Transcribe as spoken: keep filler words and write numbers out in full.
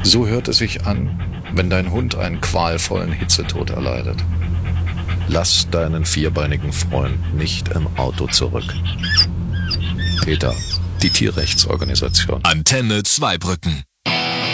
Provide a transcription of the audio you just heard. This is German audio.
So hört es sich an, wenn dein Hund einen qualvollen Hitzetod erleidet. Lass deinen vierbeinigen Freund nicht im Auto zurück. PETA, die Tierrechtsorganisation. Antenne Zweibrücken.